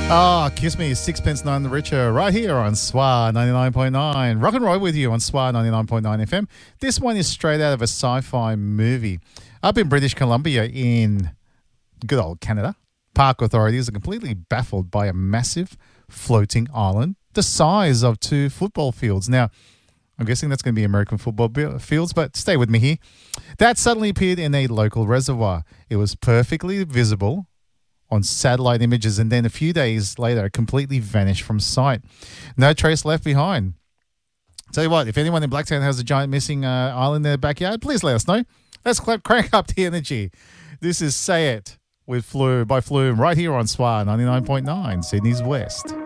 Oh, Kiss Me, Sixpence None the Richer, right here on SWA 99.9. Rock and roll with you on SWA 99.9 FM. This one is straight out of a sci-fi movie. Up in British Columbia in good old Canada, park authorities are completely baffled by a massive floating island the size of 2 football fields. Now, I'm guessing that's going to be American football fields, but stay with me here. That suddenly appeared in a local reservoir. It was perfectly visible on satellite images, and then a few days later, it completely vanished from sight. No trace left behind. Tell you what, if anyone in Blacktown has a giant missing island in their backyard, please let us know. Let's crank up the energy. This is Say It by Flume right here on SWA 99.9, Sydney's West.